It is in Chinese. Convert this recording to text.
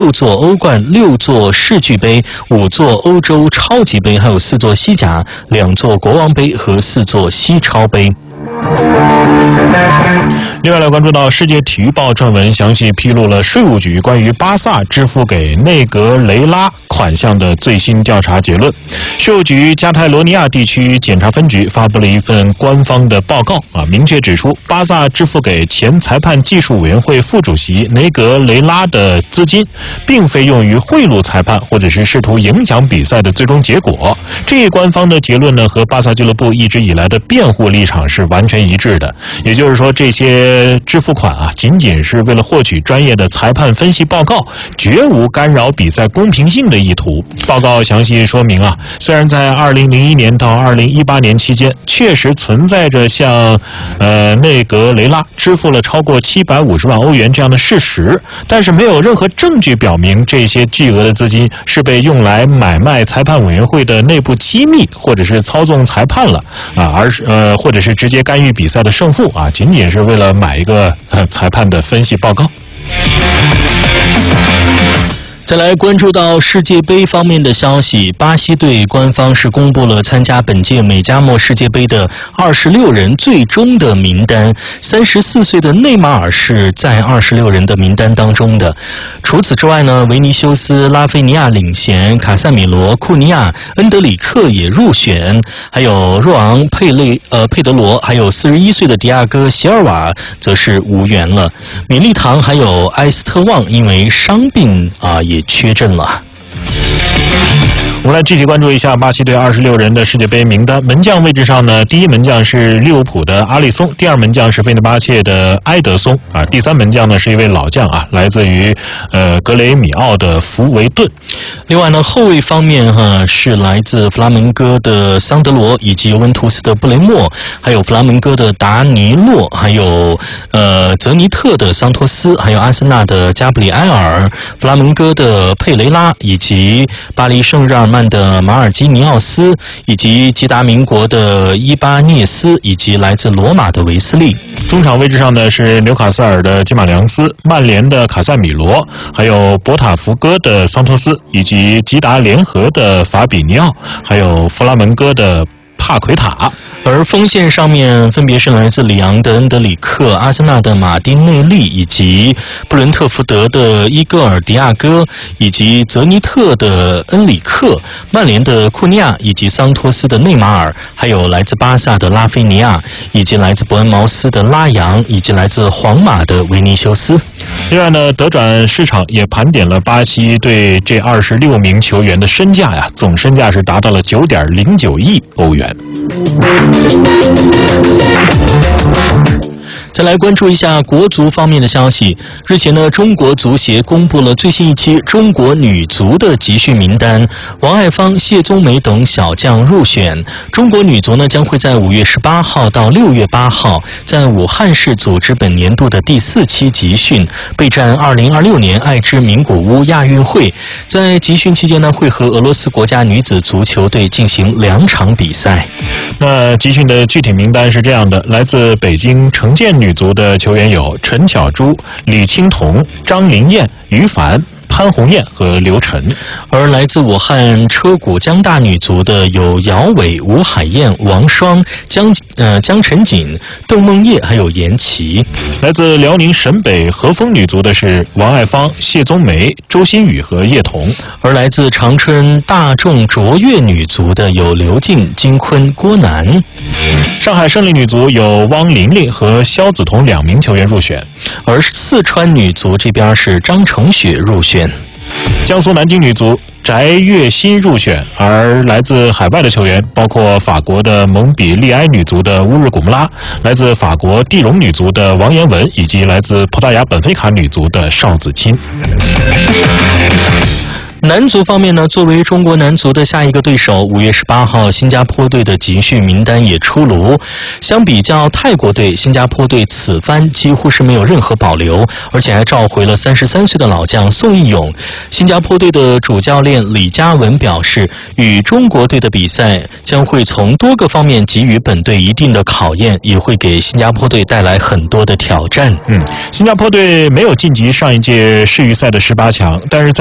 6座欧冠、6座世俱杯、5座欧洲超级杯，还有4座西甲、2座国王杯和4座西超杯。 另外来关注到世界体育报撰文详细披露了税务局关于巴萨支付给内格雷拉款项的最新调查结论。税务局加泰罗尼亚地区检察分局发布了一份官方的报告明确指出，巴萨支付给前裁判技术委员会副主席内格雷拉的资金并非用于贿赂裁判或者是试图影响比赛的最终结果。这一官方的结论呢，和巴萨俱乐部一直以来的辩护立场是完全一致的。也就是说，这些支付款仅仅是为了获取专业的裁判分析报告，绝无干扰比赛公平性的意图。报告详细说明虽然在2001年到2018年期间确实存在着向内格雷拉支付了超过750万欧元这样的事实，但是没有任何证据表明这些巨额的资金是被用来买卖裁判委员会的内部机密，或者是操纵裁判了或者是直接干预比赛的胜负仅仅是为了买一个裁判的分析报告。 再来关注到世界杯方面的消息，巴西队官方是公布了参加本届美加墨世界杯的26人最终的名单，34岁的内马尔是在26人的名单当中的。除此之外呢，维尼修斯、拉菲尼亚领衔，卡塞米罗、库尼亚、恩德里克也入选，还有若昂、佩德罗，还有41岁的迪亚哥·席尔瓦则是无缘了。米利唐还有埃斯特旺因为伤病也缺阵了。 我们来具体关注一下巴西队26人的世界杯名单。门将位置上呢，第一门将是利物浦的阿利松，第二门将是费内巴切的埃德松第三门将呢是一位老将来自于格雷米奥的福维顿。 另外呢，后卫方面是来自弗拉门戈的桑德罗，以及尤文图斯的布雷默，还有弗拉门戈的达尼洛，还有泽尼特的桑托斯，还有阿森纳的加布里埃尔，弗拉门戈的佩雷拉，以及巴黎圣日耳曼的马尔基尼奥斯，以及吉达民国的伊巴涅斯，以及来自罗马的维斯利。 中场位置上呢是纽卡斯尔的基马良斯，曼联的卡塞米罗，还有博塔福哥的桑托斯，以及吉达联合的法比尼奥，还有弗拉门戈的帕奎塔。 而锋线上面分别是来自里昂的恩德里克、阿森纳的马丁内利，以及布伦特福德的伊戈尔迪亚哥，以及泽尼特的恩里克，曼联的库尼亚，以及桑托斯的内马尔，还有来自巴萨的拉菲尼亚，以及来自伯恩茅斯的拉扬，以及来自皇马的维尼修斯。 另外呢，德转市场也盘点了巴西队这26名球员的身价总身价是达到了9.09亿欧元。 再来关注一下国足方面的消息。日前呢，中国足协公布了最新一期中国女足的集训名单，王爱芳、谢宗梅等小将入选。中国女足呢将会在5月18号到6月8号在武汉市组织本年度的第4期集训，备战2026年爱知名古屋亚运会。在集训期间呢，会和俄罗斯国家女子足球队进行2场比赛。 那集训的具体名单是这样的：来自北京城建女足的球员有陈巧珠、李青桐、张琳艳、于凡、潘红艳和刘晨。 而来自武汉车谷江大女足的有姚伟、吴海燕、王霜、江晨锦、邓梦叶还有严琦。 来自辽宁沈北和风女足的是王爱芳、谢宗梅、周新宇和叶童。 而来自长春大众卓越女足的有刘静、金坤、郭楠。 上海胜利女足有汪玲玲和肖梓彤2名球员入选。 而四川女足这边是张程雪入选。 江苏南京女足翟月欣入选，而来自海外的球员包括法国的蒙彼利埃女足的乌日古穆拉，来自法国蒂荣女足的王彦文，以及来自葡萄牙本菲卡女足的邵子钦。 男足方面呢，作为中国男足的下一个对手，5月18号新加坡队的集训名单也出炉。相比较泰国队，新加坡队此番几乎是没有任何保留，而且还召回了33岁的老将宋义勇。新加坡队的主教练李嘉文表示，与中国队的比赛将会从多个方面给予本队一定的考验，也会给新加坡队带来很多的挑战。 新加坡队没有晋级上一届世预赛的18强，但是